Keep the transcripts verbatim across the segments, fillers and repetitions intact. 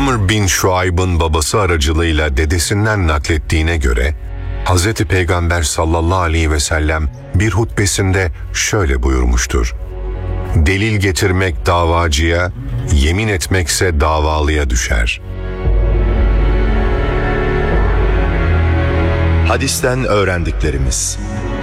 Amr bin Şuayb'ın babası aracılığıyla dedesinden naklettiğine göre, Hz. Peygamber sallallahu aleyhi ve sellem bir hutbesinde şöyle buyurmuştur: delil getirmek davacıya, yemin etmekse davalıya düşer. Hadisten öğrendiklerimiz.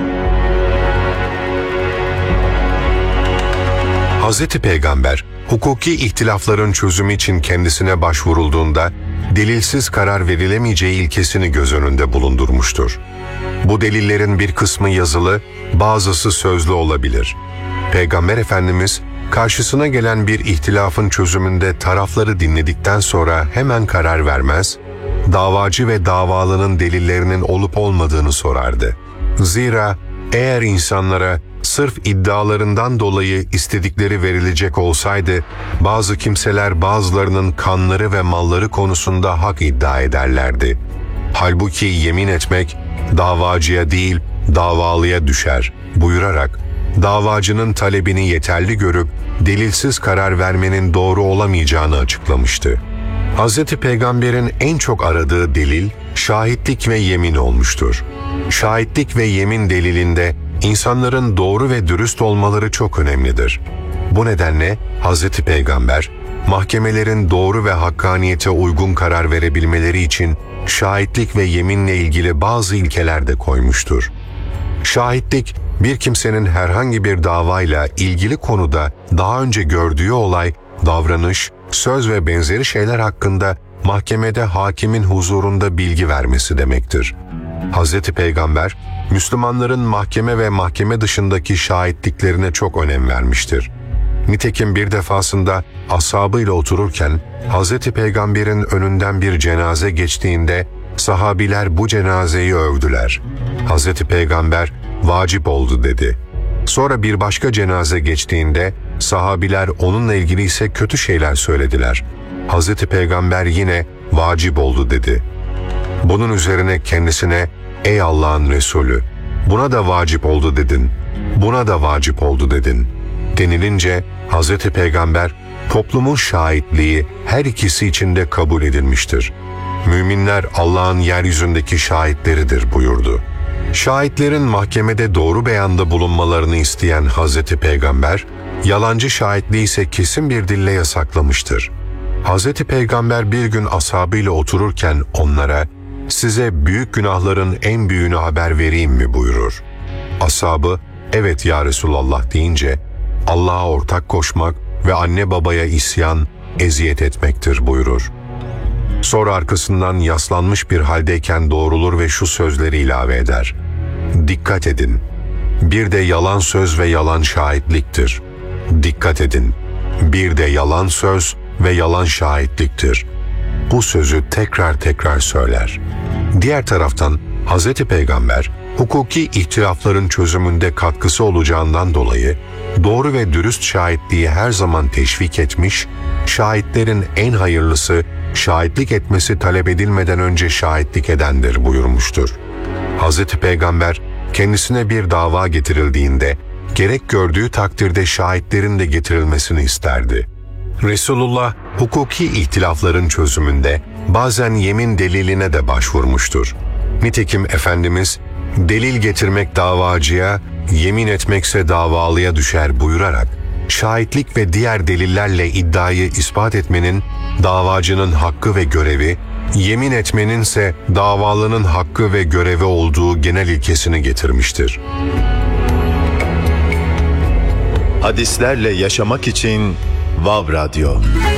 Hz. Peygamber, hukuki ihtilafların çözümü için kendisine başvurulduğunda delilsiz karar verilemeyeceği ilkesini göz önünde bulundurmuştur. Bu delillerin bir kısmı yazılı, bazısı sözlü olabilir. Peygamber Efendimiz, karşısına gelen bir ihtilafın çözümünde tarafları dinledikten sonra hemen karar vermez, davacı ve davalının delillerinin olup olmadığını sorardı. Zira eğer insanlara sırf iddialarından dolayı istedikleri verilecek olsaydı, bazı kimseler bazılarının kanları ve malları konusunda hak iddia ederlerdi. Halbuki yemin etmek davacıya değil davalıya düşer buyurarak, davacının talebini yeterli görüp delilsiz karar vermenin doğru olamayacağını açıklamıştı. Hz. Peygamber'in en çok aradığı delil, şahitlik ve yemin olmuştur. Şahitlik ve yemin delilinde insanların doğru ve dürüst olmaları çok önemlidir. Bu nedenle Hz. Peygamber, mahkemelerin doğru ve hakkaniyete uygun karar verebilmeleri için şahitlik ve yeminle ilgili bazı ilkeler de koymuştur. Şahitlik, bir kimsenin herhangi bir davayla ilgili konuda daha önce gördüğü olay, davranış, söz ve benzeri şeyler hakkında mahkemede hakimin huzurunda bilgi vermesi demektir. Hz. Peygamber, Müslümanların mahkeme ve mahkeme dışındaki şahitliklerine çok önem vermiştir. Nitekim bir defasında ashabıyla otururken Hz. Peygamber'in önünden bir cenaze geçtiğinde sahabiler bu cenazeyi övdüler. Hz. Peygamber vacip oldu dedi. Sonra bir başka cenaze geçtiğinde sahabiler onunla ilgili ise kötü şeyler söylediler. Hz. Peygamber yine vacip oldu dedi. Bunun üzerine kendisine ey Allah'ın Resulü, buna da vacip oldu dedin, buna da vacip oldu dedin denilince Hz. Peygamber, toplumun şahitliği her ikisi için de kabul edilmiştir. Müminler Allah'ın yeryüzündeki şahitleridir buyurdu. Şahitlerin mahkemede doğru beyanda bulunmalarını isteyen Hz. Peygamber, yalancı şahitliği ise kesin bir dille yasaklamıştır. Hz. Peygamber bir gün ashabıyla otururken onlara, size büyük günahların en büyüğünü haber vereyim mi buyurur. Ashabı, evet ya Resulallah deyince, Allah'a ortak koşmak ve anne babaya isyan, eziyet etmektir buyurur. Sonra arkasından yaslanmış bir haldeyken doğrulur ve şu sözleri ilave eder: dikkat edin, bir de yalan söz ve yalan şahitliktir. Dikkat edin, bir de yalan söz ve yalan şahitliktir. Bu sözü tekrar tekrar söyler. Diğer taraftan Hz. Peygamber, hukuki ihtilafların çözümünde katkısı olacağından dolayı doğru ve dürüst şahitliği her zaman teşvik etmiş, şahitlerin en hayırlısı şahitlik etmesi talep edilmeden önce şahitlik edendir buyurmuştur. Hz. Peygamber kendisine bir dava getirildiğinde gerek gördüğü takdirde şahitlerin de getirilmesini isterdi. Resulullah hukuki ihtilafların çözümünde bazen yemin deliline de başvurmuştur. Nitekim Efendimiz, delil getirmek davacıya, yemin etmekse davalıya düşer buyurarak, şahitlik ve diğer delillerle iddiayı ispat etmenin davacının hakkı ve görevi, yemin etmeninse davalının hakkı ve görevi olduğu genel ilkesini getirmiştir. Hadislerle yaşamak için Vav Radyo.